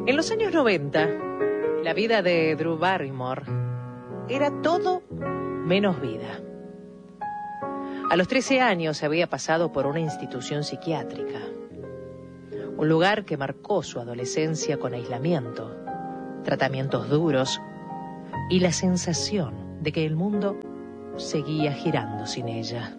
En los años 90, la vida de Drew Barrymore era todo menos vida. A los 13 años había pasado por una institución psiquiátrica, un lugar que marcó su adolescencia con aislamiento, tratamientos duros y la sensación de que el mundo seguía girando sin ella.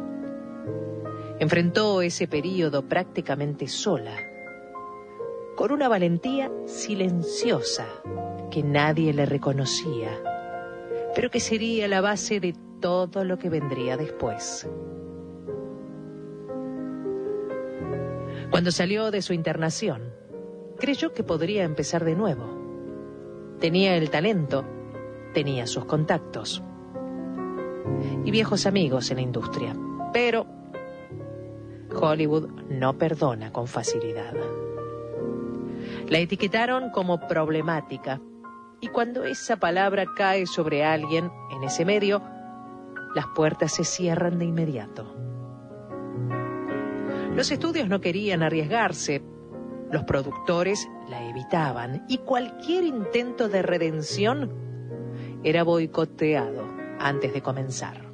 Enfrentó ese período prácticamente sola, con una valentía silenciosa que nadie le reconocía, pero que sería la base de todo lo que vendría después. Cuando salió de su internación, creyó que podría empezar de nuevo. Tenía el talento, tenía sus contactos y viejos amigos en la industria, pero Hollywood no perdona con facilidad. La etiquetaron como problemática, y cuando esa palabra cae sobre alguien en ese medio, las puertas se cierran de inmediato. Los estudios no querían arriesgarse, los productores la evitaban, y cualquier intento de redención era boicoteado antes de comenzar.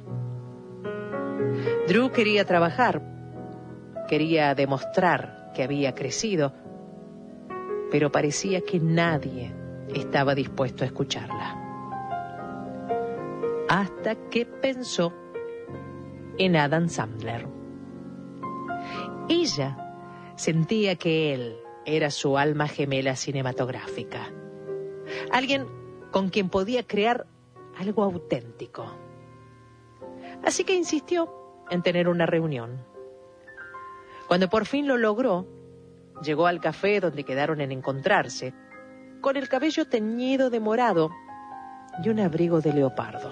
Drew quería trabajar, quería demostrar que había crecido, pero parecía que nadie estaba dispuesto a escucharla. Hasta que pensó en Adam Sandler. Ella sentía que él era su alma gemela cinematográfica, alguien con quien podía crear algo auténtico. Así que insistió en tener una reunión. Cuando por fin lo logró, llegó al café donde quedaron en encontrarse, con el cabello teñido de morado y un abrigo de leopardo.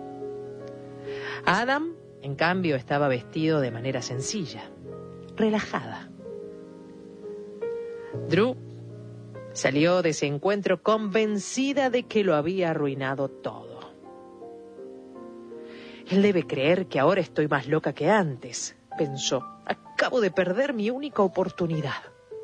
Adam, en cambio, estaba vestido de manera sencilla, relajada. Drew salió de ese encuentro convencida de que lo había arruinado todo. Él debe creer que ahora estoy más loca que antes, pensó. Acabo de perder mi única oportunidad.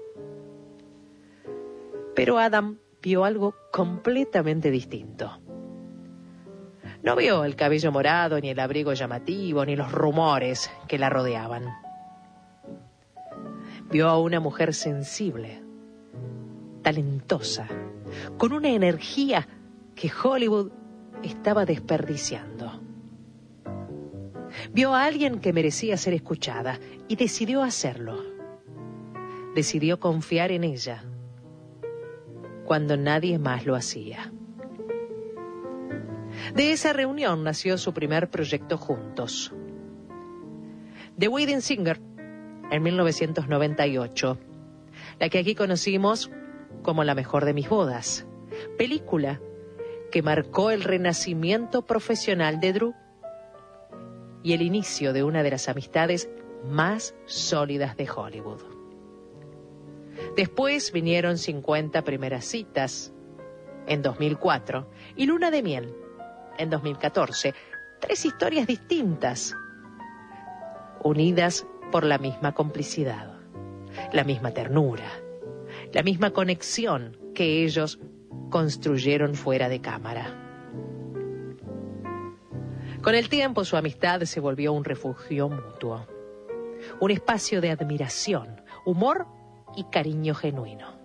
Pero Adam vio algo completamente distinto. No vio el cabello morado, ni el abrigo llamativo, ni los rumores que la rodeaban. Vio a una mujer sensible, talentosa, con una energía que Hollywood estaba desperdiciando. Vio a alguien que merecía ser escuchada y decidió hacerlo. Decidió confiar en ella cuando nadie más lo hacía. De esa reunión nació su primer proyecto juntos, The Wedding Singer, en 1998, la que aquí conocimos como La mejor de mis bodas, película que marcó el renacimiento profesional de Drew y el inicio de una de las amistades más sólidas de Hollywood. Después vinieron 50 primeras citas en 2004 y Luna de miel en 2014. 3 historias distintas, unidas por la misma complicidad, la misma ternura, la misma conexión que ellos construyeron fuera de cámara. Con el tiempo su amistad se volvió un refugio mutuo, un espacio de admiración, humor y cariño genuino.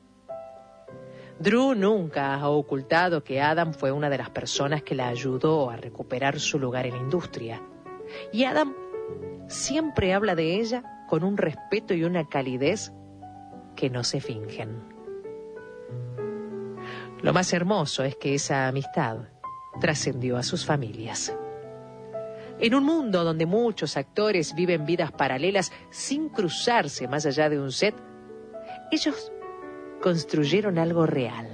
Drew nunca ha ocultado que Adam fue una de las personas que la ayudó a recuperar su lugar en la industria. Y Adam siempre habla de ella con un respeto y una calidez que no se fingen. Lo más hermoso es que esa amistad trascendió a sus familias. En un mundo donde muchos actores viven vidas paralelas sin cruzarse más allá de un set, ellos construyeron algo real.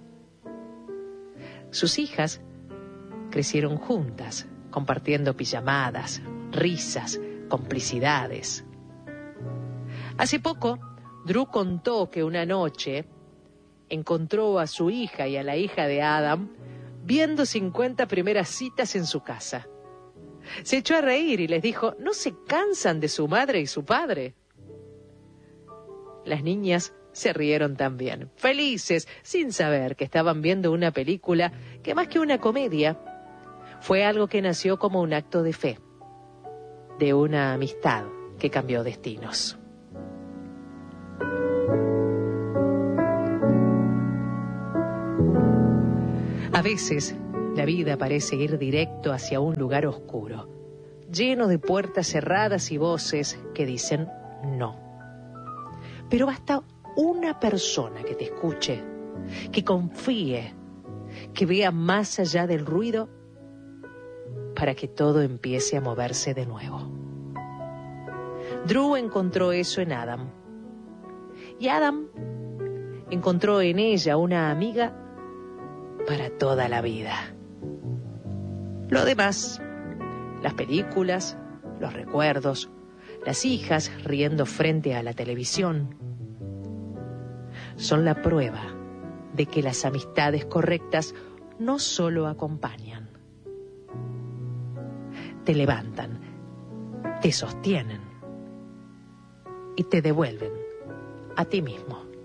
Sus hijas crecieron juntas, compartiendo pijamadas, risas, complicidades. Hace poco, Drew contó que una noche encontró a su hija y a la hija de Adam viendo 50 primeras citas en su casa. Se echó a reír y les dijo, ¿no se cansan de su madre y su padre? Las niñas se rieron también, felices, sin saber que estaban viendo una película que más que una comedia, fue algo que nació como un acto de fe, de una amistad que cambió destinos. A veces, la vida parece ir directo hacia un lugar oscuro, lleno de puertas cerradas y voces que dicen no. Pero basta una persona que te escuche, que confíe, que vea más allá del ruido para que todo empiece a moverse de nuevo. Drew encontró eso en Adam. Y Adam encontró en ella una amiga para toda la vida. Lo demás, las películas, los recuerdos, las hijas riendo frente a la televisión, son la prueba de que las amistades correctas no solo acompañan, te levantan, te sostienen y te devuelven a ti mismo.